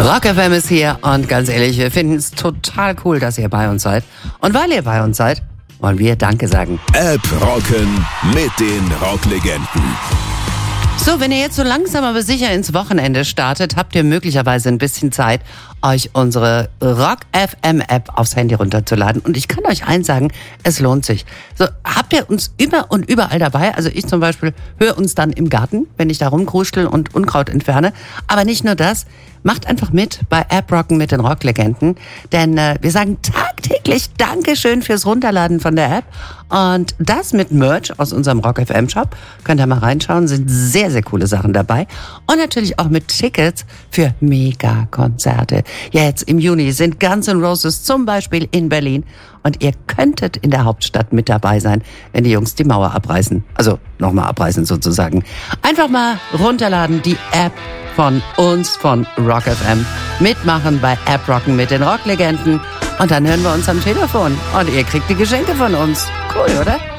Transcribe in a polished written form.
Rock FM ist hier und ganz ehrlich, wir finden es total cool, dass ihr bei uns seid. Und weil ihr bei uns seid, wollen wir Danke sagen. App rocken mit den Rocklegenden. So, wenn ihr jetzt so langsam aber sicher ins Wochenende startet, habt ihr möglicherweise ein bisschen Zeit, euch unsere Rock FM App aufs Handy runterzuladen. Und ich kann euch eins sagen, es lohnt sich. So, habt ihr uns immer und überall dabei? Also ich zum Beispiel höre uns dann im Garten, wenn ich da rumkruschel und Unkraut entferne. Aber nicht nur das, macht einfach mit bei App Rocken mit den Rocklegenden. Denn wir sagen tagtäglich Dankeschön fürs Runterladen von der App. Und das mit Merch aus unserem Rock FM Shop. Könnt ihr mal reinschauen, sind sehr, sehr coole Sachen dabei. Und natürlich auch mit Tickets für Mega-Konzerte. Ja, jetzt im Juni sind Guns N' Roses zum Beispiel in Berlin. Und ihr könntet in der Hauptstadt mit dabei sein, wenn die Jungs die Mauer abreißen. Also nochmal abreißen sozusagen. Einfach mal runterladen, die App von uns, von Rock FM. Mitmachen bei App Rocken mit den Rocklegenden. Und dann hören wir uns am Telefon. Und ihr kriegt die Geschenke von uns. Cool, oder?